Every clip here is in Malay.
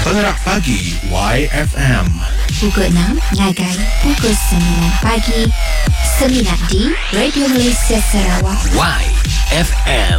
Pengerak Pagi YFM. Pukul 6 ngagai pukul 9 pagi. Seminat di Radio Malaysia Sarawak. YFM.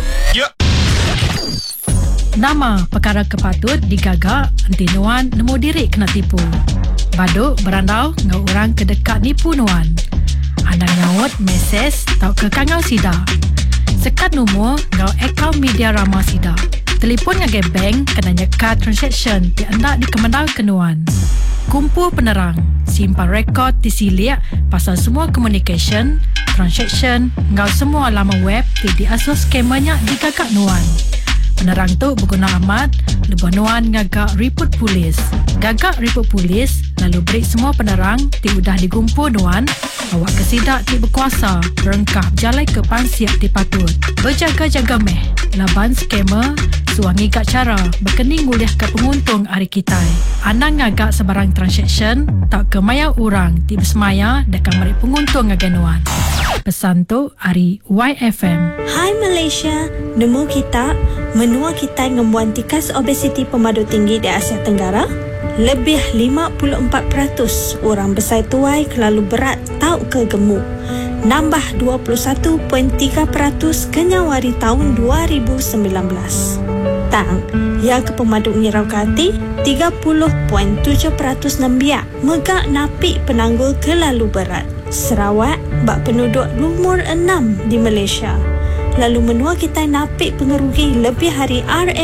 Nama perkara kepatut digagak nanti nuan nemu diri kena tipu. Baduk berandau ngau orang kedekat nipu nuan. Anda nyaut mesej tau ke kangau sida. Sekat nombor ngau akaun media ramah sida. Telefon ngagai bank kena nyekat transaction di anda dikemandau kenuan. Kumpul penerang, simpan rekod disiliak pasal semua communication, transaction, ngau semua laman web di asus skemanya digagak nuan. Penerang tu berguna amat, lebih nuan ngagak report polis. Gagak report polis, lalu break semua penerang ti udah digumpul nuan. Awak kesidak ti berkuasa, berengkap jalai ke pansiak ti patut. Berjaga-jaga meh, laban skamer, suangi kat cara, berkening nguliah ke penguntung hari kitai. Anang ngagak sebarang transaction, tak ke maya orang ti bersemaya dekat mari penguntung ngaganuan. Pesan tu hari YFM. Hai Malaysia, nemu kita menua kita ngembuan tikas obesiti pemadu tinggi di Asia Tenggara. Lebih 54% orang besar tuai kelalu berat tau ke gemuk. Nambah 21.3% ke Januari tahun 2019. Tang, yang ke pemadu ngirau kati 30.7% nambiak megak napik penanggul kelalu berat. Sarawak bak penduduk lumur 6 di Malaysia. Lalu menua kita napik pengerugi lebih hari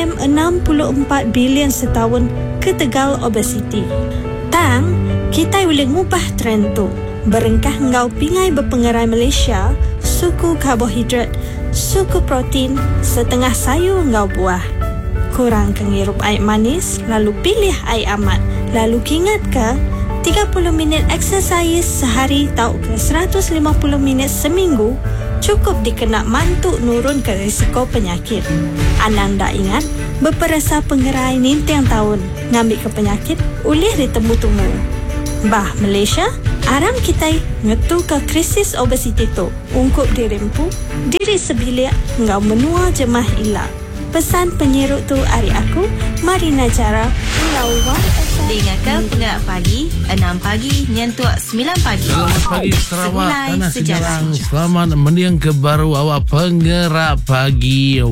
RM64 bilion setahun ke tegal obesiti. Tang, kita boleh ngubah trend tu. Berengkah ngau pingai berpengerai Malaysia, suku karbohidrat, suku protein, setengah sayur ngau buah. Kurang kengirup air manis, lalu pilih air amat. Lalu ingat ke 30 minit exercise sehari tau ke 150 minit seminggu cukup dikenak mantuk nurun ke risiko penyakit. Ananda ingat berperasa pengerai nintang tahun ngambil ke penyakit ulih ditemu-temu. Bah Malaysia, aram kita ngetu ke krisis obesiti tu. Ungkup dirempu, diri sebilik ngau menua jemah ilah. Pesan penyeruk tu hari aku, Marina Cara, Pulau Dengarkan Pengerak Pagi 6 pagi nyentuh 9 pagi. Selamat pagi Sarawak, tanah sejarah. sejarang. Selamat mendiang ke baru awak Pengerak Pagi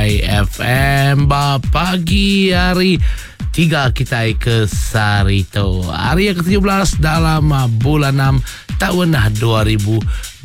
YFM. Pagi hari 3 kita ke Sarito. Hari yang ke-17 dalam bulan 6 tahun 2026.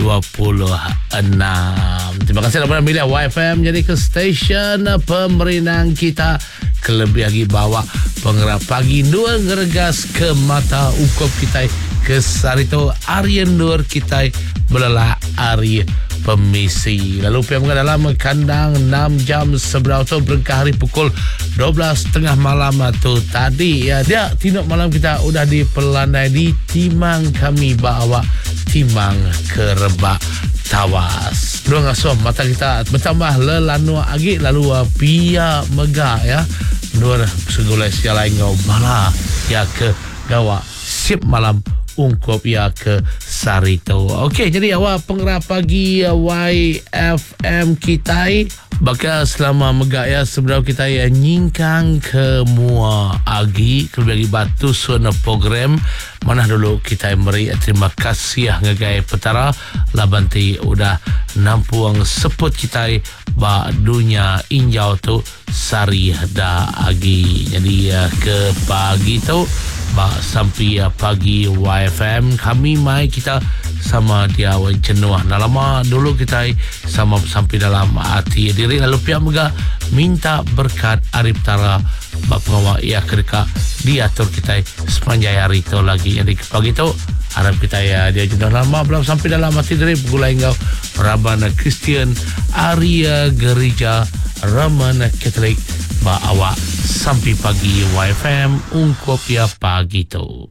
Terima kasih kerana memilih YFM jadi ke stesen pemerintah kita. Kelebih lagi bawa Pengerak Pagi dua ngeregas ke mata ukop kita ke Sarito. Arian Nur kita belalah Ari Pemisi. Lalu pergi dalam kandang 6 jam seberapa tu berengkah hari pukul 12.30 malam tu tadi ya. Dia tindak malam kita udah dipelandai di timang kami bawa timang ke Rebak Tawas. Dua ngasuh mata kita bertambah lelanua agi lalu pia megah ya. Nur segulai siala ngau bala ya ke gawa sip malam ungkop ya ke Sarito. Okey, jadi awak Pengerak Pagi YFM kita bakal selama megak ya sebenarnya kita ya nyingkang ke mua agi kelebih batu suana program mana dulu kita beri terima kasih ngagai petara labanti udah nampuang seput kita ba dunia injau tu sari da agi. Jadi ya ke pagi tu ba sampai pagi YFM kami mai kita sama dia jenuh. Nah lama dulu kita sama sampai dalam hati diri lalu pihak mega minta berkat Arif Tara bapak ya kerja diatur kita sepanjang hari itu lagi. Jadi pagi itu harap kita ya dia jenuh lama belum sampai dalam hati diri gulai engkau Rabana Kristian Arya Gereja Ramana Katolik ba awak sampai pagi YFM ungkop ya pagi tu.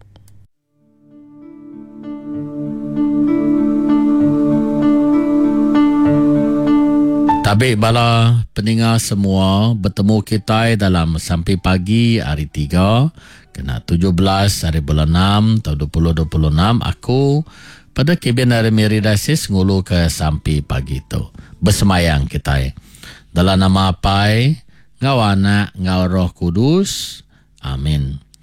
Tabik bala pendengar semua bertemu kita dalam sampai pagi hari 3 kena 17 hari bulan 6 tahun 2026. Aku pada Kebin dari Meridasis ngulu ke sampai pagi tu bersemayang kita dalam nama Pai ngau Anak ngau Roh Kudus. Amin.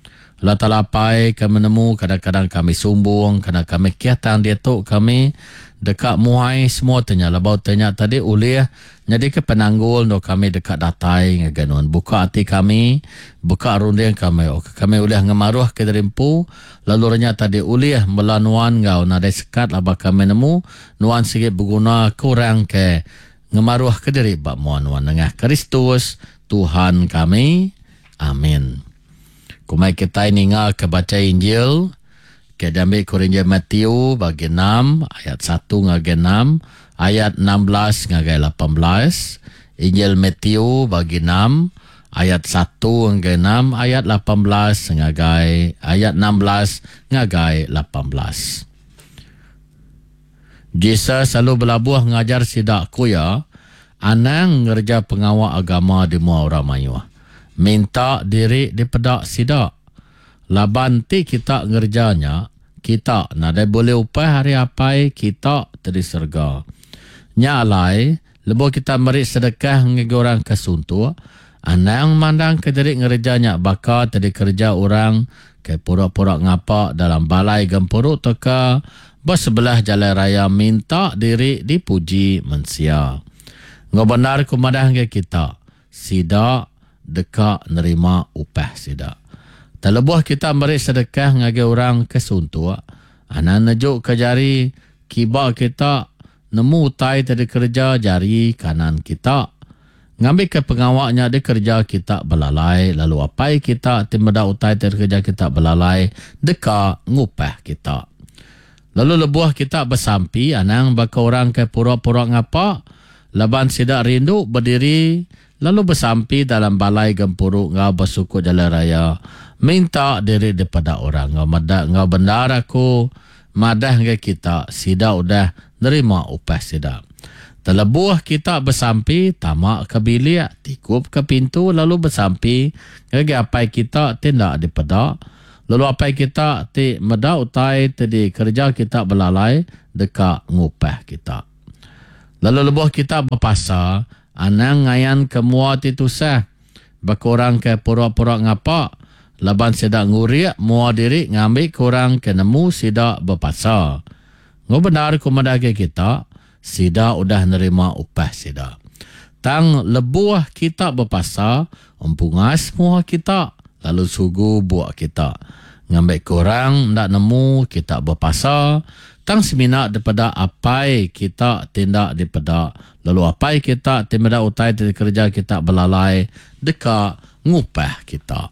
Allah talapai kami menemu kadang-kadang kami sumbung, kadang kami kiatan dia tok kami dekat muai semua ternyata bau ternyata tadi ulih jadi ke penanggul do kami dekat datai ngaganon buka hati kami, buka runding kami ulih ngemaruh ke derimpu lalu ternyata tadi ulih melanuan ngau nadai sekat laba kami nemu nuan sikit berguna kurang ke ngemaruh ke diri bak muan-muan dengan Kristus Tuhan kami. Amin. Kumai kita ingat ke baca Injil ke diambil Injil Matthew bagi 6 ayat 1 ngagai 6 ayat 16 ngagai 18. Injil Matthew bagi 6 ayat 1 ngagai 6 ayat 18 ngagai ayat 16 ngagai 18. Jesus selalu berlabuh mengajar sidak kuya anang ngerja pengawal agama di mua orang mayuah. Minta diri dipedak sidak. Laban ti kita ngerjanya, kita nadai boleh upah hari apai kita tadi serga. Nya alai, lebo kita merik sedekah ngegi orang kesuntu, anang mandang ke diri ngerjanya bakal tadi kerja orang ke pura-pura ngapak dalam balai gempuruk teka bersebelah jalan raya minta diri dipuji mensia. Ngobenar kumadah ke kita, sidak dekat nerima upah sidak. Terlebuh kita beri sedekah ngagi orang kesuntu. Anak nejuk ke jari kibar kita nemu utai tadi kerja jari kanan kita. Ngambil ke pengawaknya di kerja kita belalai. Lalu apai kita timeda utai tadi kerja kita belalai dekat ngupah kita. Lalu lebuh kita bersampi anang baka orang ke pura-pura ngapa. Laban sidak rindu berdiri lalu bersampi dalam balai gempuruk ngau bersuku jalan raya minta diri daripada orang ngau benar aku madah ke kita sidak udah nerima upah sidak. Terlebuh kita bersampi tamak ke bilik tikup ke pintu lalu bersampi ngagi apa kita tindak dipedak lalu apa kita ti meda utai tadi kerja kita belalai dekat ngupah kita. Lalu lebuh kita berpasar anang ngayan kemua titusah. Berkorang ke pura-pura ngapak. Laban sedak nguriak mua diri ngambil korang ke nemu sidak berpasar. Ngobenar kumadah ke kita, sidak udah nerima upah sidak. Tang lebuh kita berpasar, empungas mua kita. Lalu sugu buat kita. Ngambil korang ndak nemu kita berpasar. Tang seminak daripada apai kita tindak daripada lalu apai kita timeda utai dari kerja kita belalai dekat ngupah kita.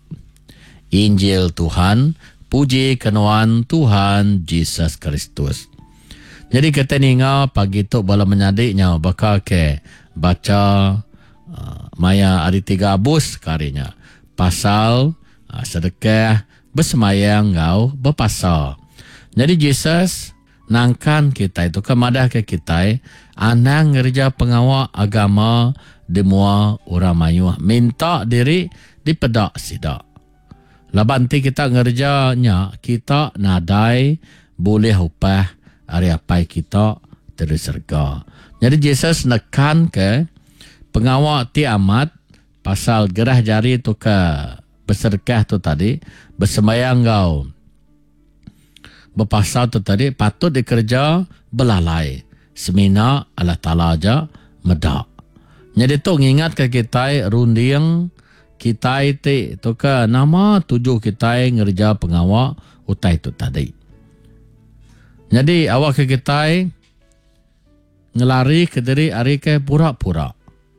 Injil Tuhan, puji kenuan Tuhan Yesus Kristus. Jadi kita ninga pagi tu bala menyadiknya bakal ke baca maya hari 3 Agustus karinya pasal sedekah bersemayang ngau berpasal. Jadi Jesus nangkan kita itu kemadah ke kita anang ngerja pengawal agama di mua orang mayuah minta diri dipedak sidak. Laban ti kita ngerjanya kita nadai boleh upah hari apa kita terus serga. Jadi Jesus nekan ke pengawal ti amat pasal gerah jari tu ke bersedekah tu tadi bersemayang kau berpasal tu tadi patut dikerja belalai semina Allah Ta'ala aja medak. Jadi tu ingat ke kita runding kita itu tu ke nama tujuh kita ngerja pengawal utai tu tadi. Jadi awak ke kita ngelari ke diri hari ke pura-pura.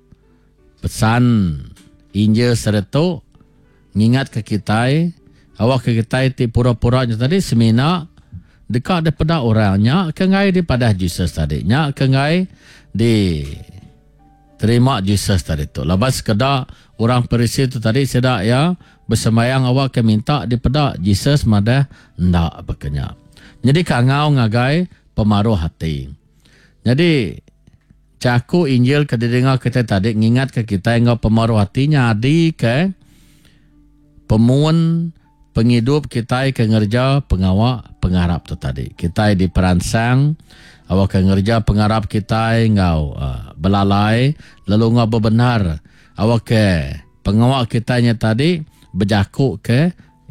Pesan Injil seretu ngingat ke kita awak ke kita itu pura-pura tadi semina dekat daripada orangnya kengai daripada Jesus tadi nya kengai di terima Jesus tadi tu lepas sekedar orang Parisi tu tadi sedak ya bersemayang awak ke minta daripada Jesus madah ndak berkenyak. Jadi kangau ngagai pemaruh hati. Jadi caku Injil ke didengar kita tadi ngingat ke kita ngau pemaruh hatinya adi ke pemun penghidup kita ke ngerja pengawal pengharap tu tadi. Kita diperansang awak ke ngerja pengharap kita ngau belalai lalu ngau bebenar awak ke pengawal kitanya tadi berjakuk ke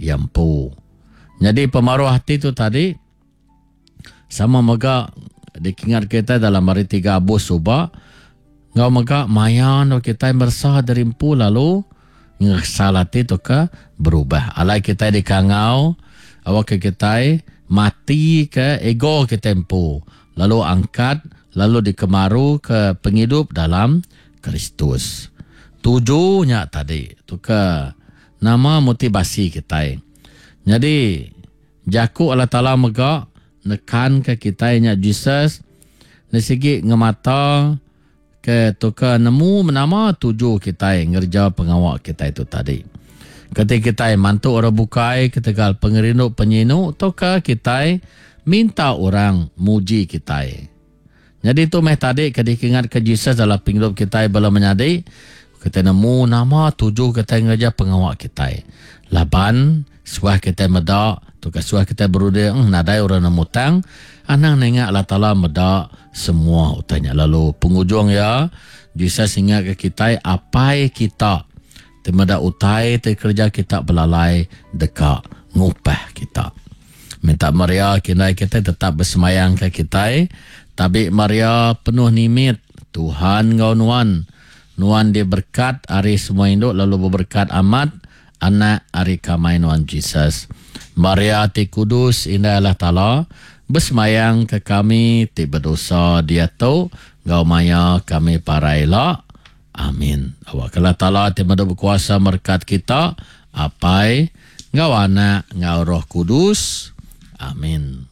yampu. Jadi pemaruh hati tu tadi sama mega dikingat kita dalam hari 3 Agustus subak ngau mega mayan kita bersah dari empu lalu ngesalati tu ke berubah. Alai kita dikangau awak kita mati ke ego kita empu lalu angkat lalu dikemaru ke penghidup dalam Kristus. Tujuhnya tadi tu ke nama motivasi kita. Jadi jaku Allah Ta'ala mega nekan ke kita nya Jesus nesigi ngemata ke tu ke nemu menama tujuh kita ngerja pengawak kita itu tadi. Ketika kita mantu orang bukai ketegal pengerinuk penyinuk tu ke kita minta orang muji kita. Jadi tu meh tadi ketika ingat ke Jesus dalam penghidup kita belum menyadi kita nemu nama tujuh kita ngerja pengawak kita. Laban suah kita medak tu ke suah kita berudah nadai orang namutang anang nengak Allah Ta'ala medak semua utanya. Lalu penghujung ya Jesus ingat ke kita apa kita temada utai kerja kita belalai dekat ngupah kita. Minta Maria kinai kita tetap bersemayang ke kita. Tapi Maria penuh nimit Tuhan ngau nuan dia berkat hari semua induk lalu berberkat amat anak hari kamai nuan Jesus. Maria ti kudus indah Allah Ta'ala bersemayang ke kami ti berdosa dia tu ngau maya kami para elok. Amin. Awak Allah Ta'ala ti mada berkuasa merkat kita apai ngau anak ngau Roh Kudus. Amin.